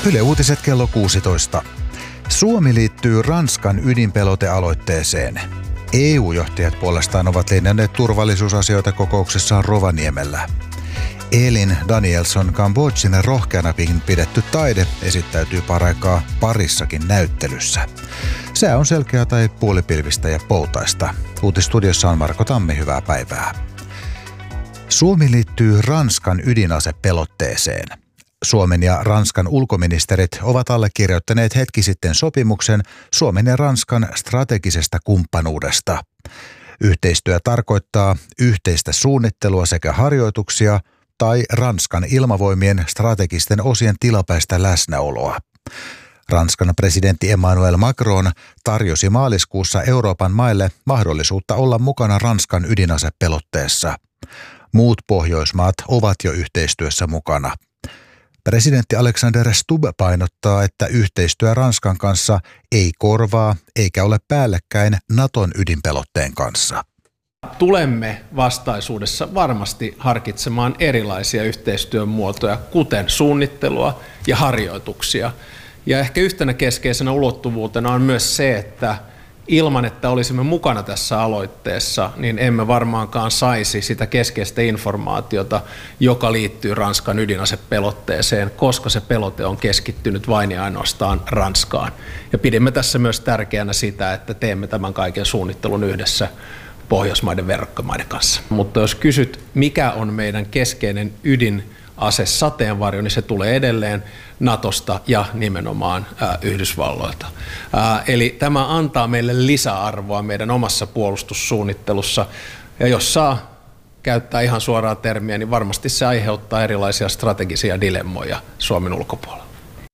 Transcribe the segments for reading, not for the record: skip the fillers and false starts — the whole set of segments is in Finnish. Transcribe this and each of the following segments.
Yle Uutiset kello 16. Suomi liittyy Ranskan ydinpelotealoitteeseen. EU-johtajat puolestaan ovat linjanneet turvallisuusasioita kokouksessaan Rovaniemellä. Elin Danielson Kambodžin rohkeana pidetty taide esittäytyy paraikaa parissakin näyttelyssä. Sää on selkeä tai puolipilvistä ja poutaista. Uutistudiossa on Marko Tammi, hyvää päivää. Suomi liittyy Ranskan ydinasepelotteeseen. Suomen ja Ranskan ulkoministerit ovat allekirjoittaneet hetki sitten sopimuksen Suomen ja Ranskan strategisesta kumppanuudesta. Yhteistyö tarkoittaa yhteistä suunnittelua sekä harjoituksia tai Ranskan ilmavoimien strategisten osien tilapäistä läsnäoloa. Ranskan presidentti Emmanuel Macron tarjosi maaliskuussa Euroopan maille mahdollisuutta olla mukana Ranskan ydinasepelotteessa. Muut Pohjoismaat ovat jo yhteistyössä mukana. Presidentti Alexander Stubb painottaa, että yhteistyö Ranskan kanssa ei korvaa eikä ole päällekkäin Naton ydinpelotteen kanssa. Tulemme vastaisuudessa varmasti harkitsemaan erilaisia yhteistyön muotoja, kuten suunnittelua ja harjoituksia. Ja ehkä yhtenä keskeisenä ulottuvuutena on myös se, että ilman, että olisimme mukana tässä aloitteessa, niin emme varmaankaan saisi sitä keskeistä informaatiota, joka liittyy Ranskan ydinasepelotteeseen, koska se pelote on keskittynyt vain ja ainoastaan Ranskaan. Ja pidimme tässä myös tärkeänä sitä, että teemme tämän kaiken suunnittelun yhdessä Pohjoismaiden verrokkimaiden kanssa. Mutta jos kysyt, mikä on meidän keskeinen ydinasesateenvarjo, niin se tulee edelleen Natosta ja nimenomaan Yhdysvalloilta. Eli tämä antaa meille lisäarvoa meidän omassa puolustussuunnittelussa, ja jos saa käyttää ihan suoraa termiä, niin varmasti se aiheuttaa erilaisia strategisia dilemmoja Suomen ulkopuolella.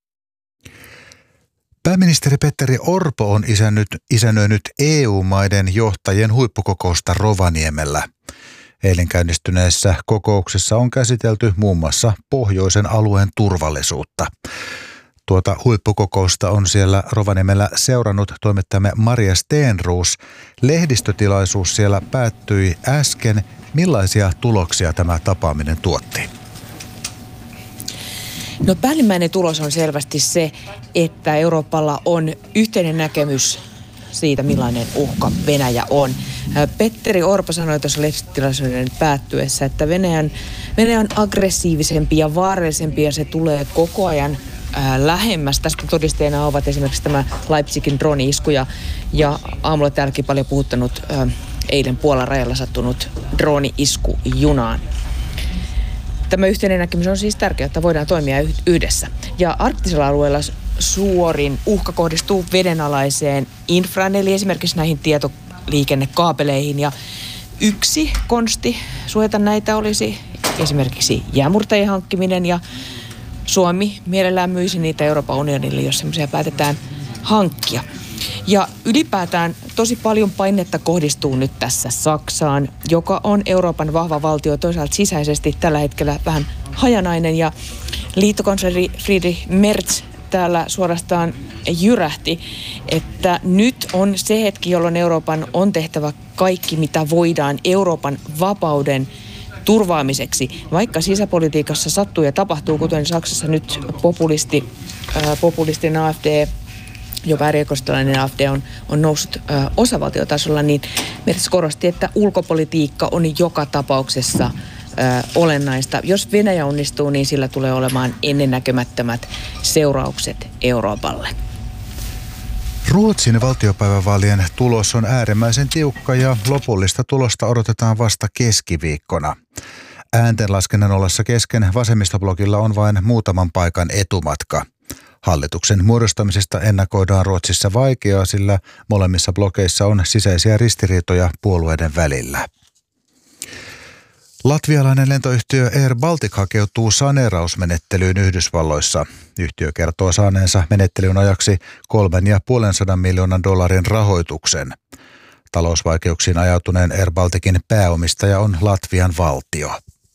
Pääministeri Petteri Orpo on isännöinyt EU-maiden johtajien huippukokousta Rovaniemellä. Eilen käynnistyneessä kokouksessa on käsitelty muun muassa pohjoisen alueen turvallisuutta. Tuota huippukokousta on siellä Rovaniemellä seurannut toimittajamme Maria Stenroos. Lehdistötilaisuus siellä päättyi äsken. Millaisia tuloksia tämä tapaaminen tuotti? No, päällimmäinen tulos on selvästi se, että Euroopalla on yhteinen näkemys siitä, millainen uhka Venäjä on. Petteri Orpo sanoi tuossa lehdistötilaisuuden päättyessä, että Venäjä on aggressiivisempi ja vaarallisempi ja se tulee koko ajan lähemmäs. Tästä todisteena ovat esimerkiksi tämä Leipzigin drone-isku ja aamulla täälläkin paljon puhuttanut eilen Puolan rajalla sattunut drone-isku junaan. Tämä yhteinen näkemys on siis tärkeää, että voidaan toimia yhdessä. Ja arktisella alueella suorin uhka kohdistuu vedenalaiseen infraan, eli esimerkiksi näihin tietoliikennekaapeleihin. Ja yksi konsti suojata näitä olisi esimerkiksi jäämurtajien hankkiminen, ja Suomi mielellään myisi niitä Euroopan unionille, jos semmoisia päätetään hankkia. Ja ylipäätään tosi paljon painetta kohdistuu nyt tässä Saksaan, joka on Euroopan vahva valtio, toisaalta sisäisesti tällä hetkellä vähän hajanainen, ja liittokansleri Friedrich Merz täällä suorastaan jyrähti, että nyt on se hetki, jolloin Euroopan on tehtävä kaikki, mitä voidaan Euroopan vapauden turvaamiseksi, vaikka sisäpolitiikassa sattuu ja tapahtuu, kuten Saksassa nyt populistinen AfD, jopa äärioikeistolainen AfD on noussut osavaltiotasolla, niin Merz korosti, että ulkopolitiikka on joka tapauksessa olennaista. Jos Venäjä onnistuu, niin sillä tulee olemaan ennennäkemättömät seuraukset Euroopalle. Ruotsin valtiopäivävaalien tulos on äärimmäisen tiukka ja lopullista tulosta odotetaan vasta keskiviikkona. Ääntenlaskennan ollessa kesken vasemmistoblogilla on vain muutaman paikan etumatka. Hallituksen muodostamisesta ennakoidaan Ruotsissa vaikeaa, sillä molemmissa blokeissa on sisäisiä ristiriitoja puolueiden välillä. Latvialainen lentoyhtiö Air Baltic hakeutuu saneerausmenettelyyn Yhdysvalloissa. Yhtiö kertoo saaneensa menettelyn ajaksi $350 miljoonan rahoituksen. Talousvaikeuksiin ajautuneen Air Balticin pääomistaja on Latvian valtio.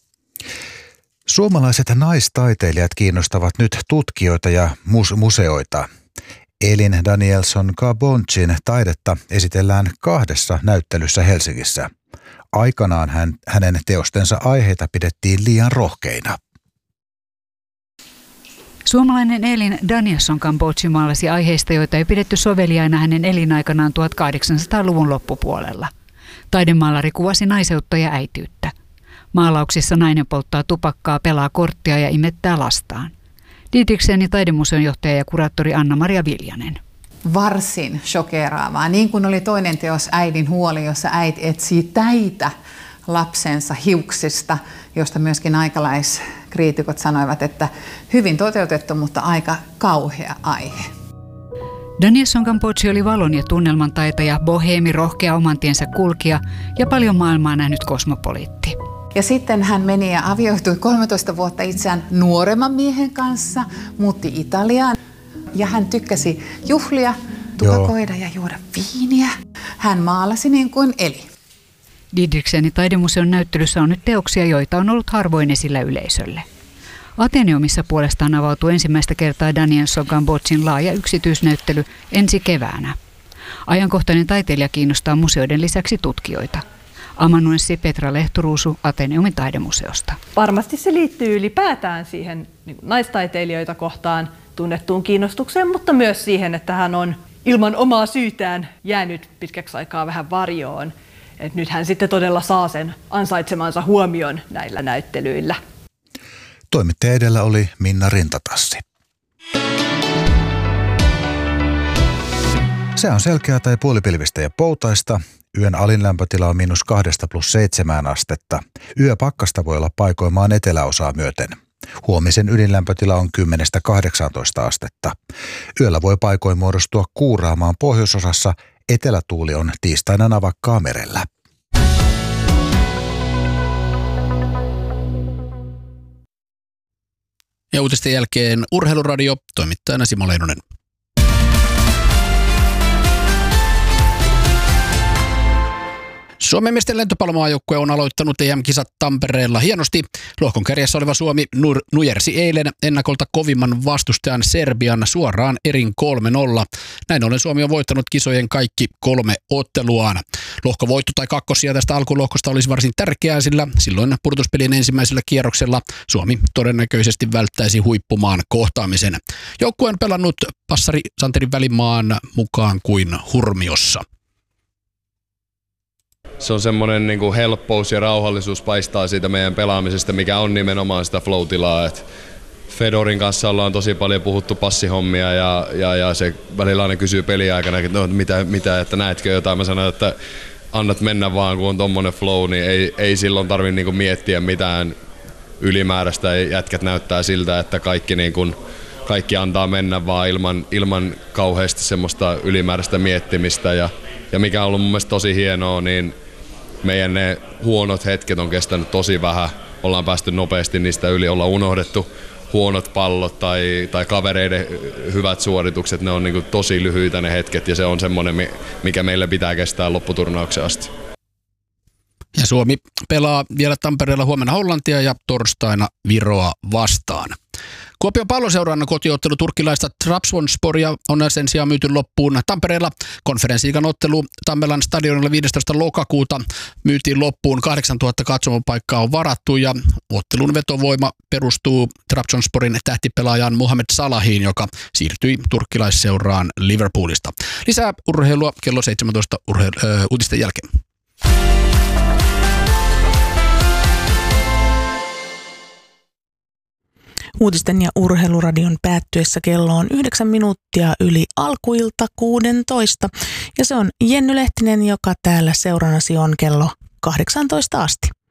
Suomalaiset naistaiteilijat kiinnostavat nyt tutkijoita ja museoita. Elin Danielson Kambodžin taidetta esitellään 2 näyttelyssä Helsingissä. Aikanaan hänen teostensa aiheita pidettiin liian rohkeina. Suomalainen Elin Danielson Kambodži maalasi aiheista, joita ei pidetty soveliaina hänen elinaikanaan 1800-luvun loppupuolella. Taidemaalari kuvasi naiseutta ja äitiyttä. Maalauksissa nainen polttaa tupakkaa, pelaa korttia ja imettää lastaan. Didriksenin taidemuseon johtaja ja kuraattori Anna-Maria Viljanen. Varsin shokeraavaa, niin kuin oli toinen teos Äidin huoli, jossa äiti etsii täitä lapsensa hiuksista, josta myöskin aikalaiskriitikot sanoivat, että hyvin toteutettu, mutta aika kauhea aihe. Danielson Kambodži oli valon ja tunnelman taitaja, boheemi, rohkea oman tiensä kulkija ja paljon maailmaa nähnyt kosmopoliitti. Ja sitten hän meni ja avioitui 13 vuotta itseään nuoremman miehen kanssa, muutti Italiaan. Ja hän tykkäsi juhlia, tupakoida ja juoda viiniä. Hän maalasi niin kuin eli. Didriksenin taidemuseon näyttelyssä on nyt teoksia, joita on ollut harvoin esillä yleisölle. Ateneumissa puolestaan avautuu ensimmäistä kertaa Danielson Kambodžin laaja yksityisnäyttely ensi keväänä. Ajankohtainen taiteilija kiinnostaa museoiden lisäksi tutkijoita. Amanuenssi Petra Lehtoruusu Ateneumin taidemuseosta. Varmasti se liittyy ylipäätään siihen naistaiteilijoita kohtaan tunnettuun kiinnostukseen, mutta myös siihen, että hän on ilman omaa syytään jäänyt pitkäksi aikaa vähän varjoon. Et nyt hän sitten todella saa sen ansaitsemansa huomion näillä näyttelyillä. Toimittaja edellä oli Minna Rintatassi. Se on selkeää tai puolipilvistä ja poutaista. Yön alin lämpötila on -2 + 7 astetta. Yöpakkasta voi olla paikoimaan eteläosaa myöten. Huomisen ydinlämpötila on 10–18 astetta. Yöllä voi paikoin muodostua kuuraamaan pohjoisosassa. Etelätuuli on tiistaina navakkaa merellä. Ja uutisten jälkeen Urheiluradio, toimittajana Simo Leinonen. Suomen miesten lentopallomaajoukkue on aloittanut EM-kisat Tampereella hienosti. Lohkon kärjessä oleva Suomi nujersi eilen ennakolta kovimman vastustajan Serbian suoraan erin 3-0. Näin ollen Suomi on voittanut kisojen kaikki 3 otteluaan. Lohkovoitto tai kakkosia tästä alkulohkosta olisi varsin tärkeää, sillä silloin pudotuspelien ensimmäisellä kierroksella Suomi todennäköisesti välttäisi huippumaan kohtaamisen. Joukkue on pelannut passari Santeri Välimaan mukaan kuin hurmiossa. Se on semmoinen niin kuin helppous ja rauhallisuus paistaa siitä meidän pelaamisesta, mikä on nimenomaan sitä flow-tilaa. Et Fedorin kanssa ollaan tosi paljon puhuttu passihommia ja se välillä aina kysyy peliaikana, että no, mitä, että näetkö jotain. Mä sanon, että annat mennä vaan, kun on tommonen flow, niin ei silloin tarvitse niin kuin miettiä mitään ylimääräistä. Jätkät näyttää siltä, että kaikki antaa mennä vaan ilman kauheasti semmoista ylimääräistä miettimistä. Ja mikä on ollut mun mielestä tosi hienoa, niin meidän ne huonot hetket on kestänyt tosi vähän. Ollaan päästy nopeasti niistä yli, ollaan unohdettu huonot pallot tai kavereiden hyvät suoritukset. Ne on niin kuin tosi lyhyitä ne hetket ja se on semmoinen, mikä meille pitää kestää lopputurnauksen asti. Ja Suomi pelaa vielä Tampereella huomenna Hollantia ja torstaina Viroa vastaan. Kuopion Palloseuran kotiottelu turkkilaista Trabzonsporia on sen sijaan myyty loppuun Tampereella. Konferenssiigan ottelu Tammelan stadionilla 15. lokakuuta myytiin loppuun. 8000 katsomopaikkaa on varattu ja ottelun vetovoima perustuu Trabzonsporin tähtipelaajan Mohamed Salahiin, joka siirtyi turkkilaisseuraan Liverpoolista. Lisää urheilua kello 17 uutisten jälkeen. Uutisten ja urheiluradion päättyessä kello on 9 minuuttia yli alkuilta 16. Ja se on Jenny Lehtinen, joka täällä seurannasi on kello 18 asti.